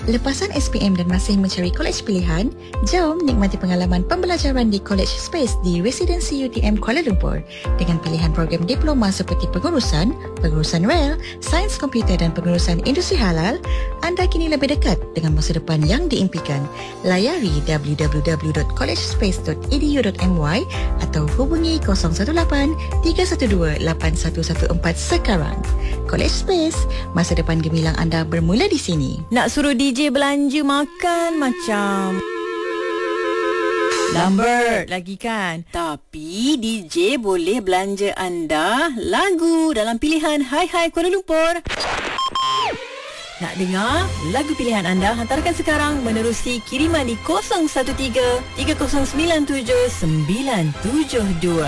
Lepasan SPM dan masih mencari kolej pilihan? Jom nikmati pengalaman pembelajaran di College Space di Residency UTM Kuala Lumpur. Dengan pilihan program diploma seperti pengurusan rel, sains komputer dan pengurusan industri halal, anda kini lebih dekat dengan masa depan yang diimpikan. Layari www.collegespace.edu.my atau hubungi 018 312 8114 sekarang. College Space, masa depan gemilang anda bermula di sini. Nak suruh DJ belanja makan macam lambat lagi kan. Tapi DJ boleh belanja anda lagu dalam pilihan Hai Hai Kuala Lumpur. Nak dengar lagu pilihan anda? Hantarkan sekarang menerusi kiriman di 013 3097 972.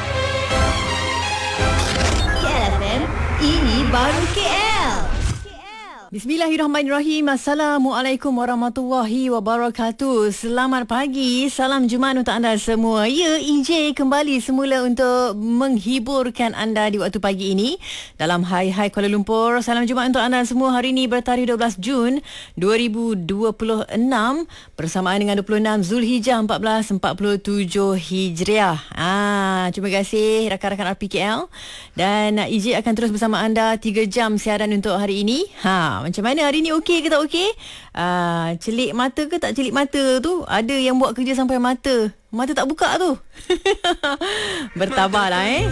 KLFM, ini baru KL. Bismillahirrahmanirrahim. Assalamualaikum warahmatullahi wabarakatuh. Selamat pagi. Salam Jumaat untuk anda semua. Ya, EJ kembali semula untuk menghiburkan anda di waktu pagi ini dalam Hai Hai Kuala Lumpur. Salam Jumaat untuk anda semua. Hari ini bertarikh 12 Jun 2026 bersamaan dengan 26 Zulhijjah 1447 Hijriah. Terima kasih rakan-rakan RPKL, dan EJ akan terus bersama anda 3 jam siaran untuk hari ini. Macam mana hari ni, okey ke tak okey? Celik mata ke tak celik mata tu? Ada yang buat kerja sampai mata tak buka tu. Bertabahlah